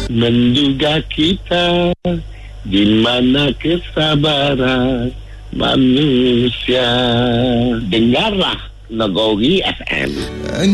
menduga kita di mana kesabaran manusia. Dengarlah Nagori FM.